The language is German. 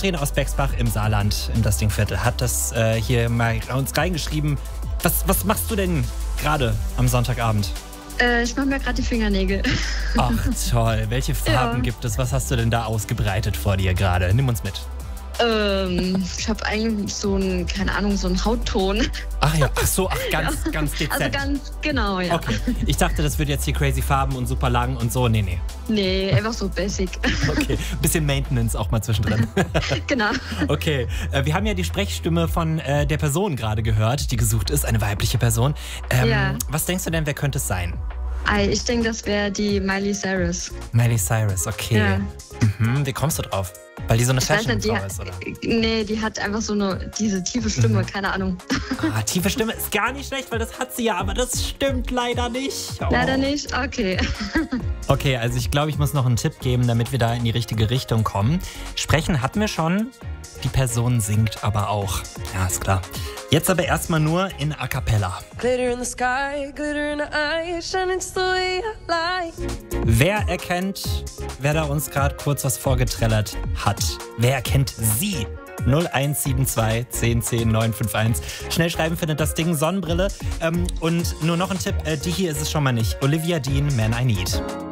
Katrin aus Bexbach im Saarland, im Das Ding-Viertel, hat das hier mal uns reingeschrieben. Was machst du denn gerade am Sonntagabend? Ich mache mir gerade die Fingernägel. Ach toll, welche Farben gibt es? Was hast du denn da ausgebreitet vor dir gerade? Nimm uns mit. Ich habe eigentlich so ein, keine Ahnung, so einen Hautton. Ach ja, ganz dezent. Also ganz genau, ja. Okay, ich dachte, das wird jetzt hier crazy Farben und super lang und so. Nee. Nee, einfach so basic. Okay, bisschen Maintenance auch mal zwischendrin. Genau. Okay, wir haben ja die Sprechstimme von der Person gerade gehört, die gesucht ist, eine weibliche Person. Ja. Was denkst du denn, wer könnte es sein? Ich denke, das wäre die Miley Cyrus. Miley Cyrus, okay. Ja. Wie kommst du drauf? Weil die so eine Fashion-Frau ist, oder? Nee, die hat einfach so diese tiefe Stimme, keine Ahnung. Tiefe Stimme ist gar nicht schlecht, weil das hat sie ja, aber das stimmt leider nicht. Oh. Leider nicht? Okay. Okay, also ich glaube, ich muss noch einen Tipp geben, damit wir da in die richtige Richtung kommen. Sprechen hatten wir schon, die Person singt aber auch. Ja, ist klar. Jetzt aber erstmal nur in A Cappella. Glitter in the sky, glitter in the eye, shining the way I like. Wer erkennt, wer da uns gerade kurz was vorgetrellert hat? Wer erkennt sie? 0172 10 10 951. Schnell schreiben findet das Ding, Sonnenbrille. Und nur noch ein Tipp, die hier ist es schon mal nicht. Olivia Dean, Man I Need.